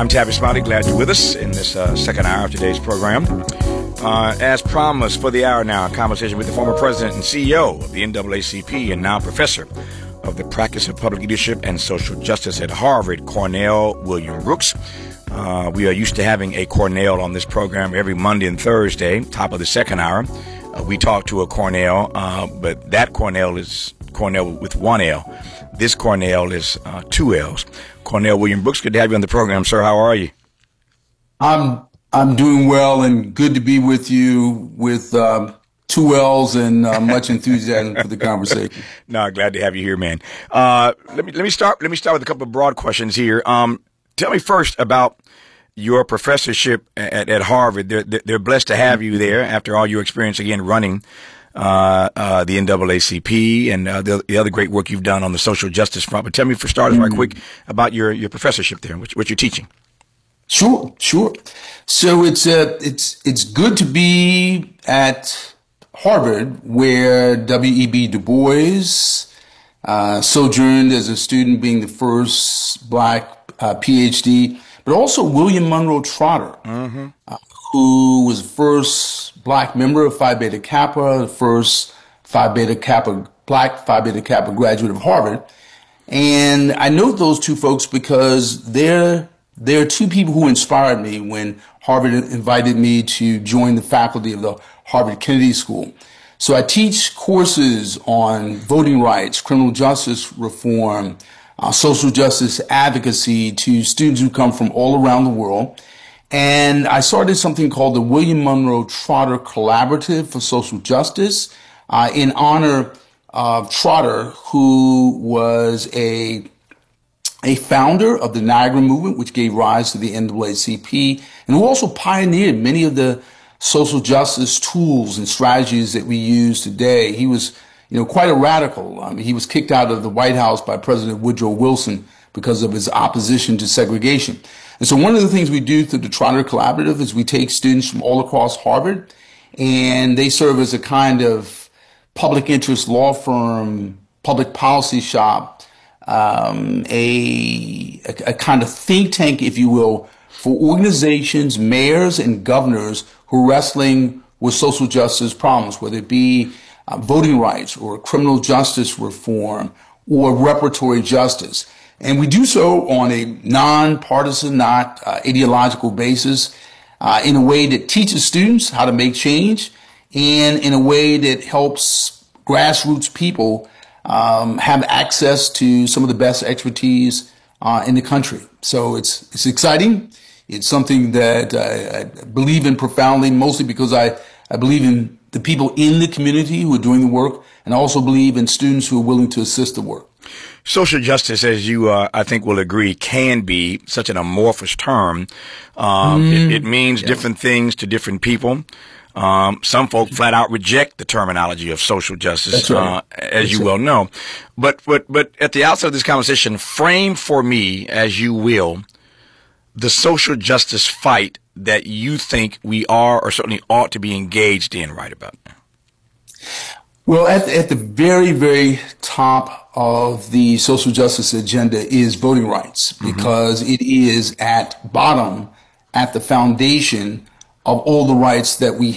I'm Tavis Smiley. Glad you're with us in this second hour of today's program. As promised, for the hour now, a conversation with the former president and CEO of the NAACP and now professor of the practice of public leadership and social justice at Harvard, Cornell William Brooks. We are used to having a Cornell on this program every Monday and Thursday, top of the second hour. We talk to a Cornell, but that Cornell is Cornell with one L. This Cornell is two L's. Cornell William Brooks, good to have you on the program, sir. How are you? I'm doing well, and good to be with you with two L's and much enthusiasm for the conversation. No, glad to have you here, man. Let me start with a couple of broad questions here. Tell me first about your professorship at Harvard. They're blessed to have you there after all your experience again running the NAACP and the other great work you've done on the social justice front. But tell me for starters, right quick, about your professorship there, what you're teaching. Sure. So it's good to be at Harvard, where W.E.B. Du Bois sojourned as a student, being the first black PhD, but also William Monroe Trotter, who was the first black member of Phi Beta Kappa, the first black Phi Beta Kappa graduate of Harvard. And I note those two folks because they're two people who inspired me when Harvard invited me to join the faculty of the Harvard Kennedy School. So I teach courses on voting rights, criminal justice reform, social justice advocacy to students who come from all around the world. And I started something called the William Monroe Trotter Collaborative for Social Justice in honor of Trotter, who was a founder of the Niagara Movement, which gave rise to the NAACP, and who also pioneered many of the social justice tools and strategies that we use today. He was, quite a radical. He was kicked out of the White House by President Woodrow Wilson because of his opposition to segregation. And so one of the things we do through the Trotter Collaborative is we take students from all across Harvard, and they serve as a kind of public interest law firm, public policy shop, a kind of think tank, if you will, for organizations, mayors, and governors who are wrestling with social justice problems, whether it be voting rights or criminal justice reform or reparatory justice. And we do so on a nonpartisan, not ideological basis, in a way that teaches students how to make change and in a way that helps grassroots people have access to some of the best expertise in the country. So it's exciting. It's something that I believe in profoundly, mostly because I believe in the people in the community who are doing the work, and I also believe in students who are willing to assist the work. Social justice, as you, I think, will agree, can be such an amorphous term. It means different things to different people. Some folk flat out reject the terminology of social justice, as you well know. But at the outset of this conversation, frame for me, as you will, the social justice fight that you think we are or certainly ought to be engaged in right about now. Well, at the very, very top of the social justice agenda is voting rights, because it is at the foundation of all the rights that we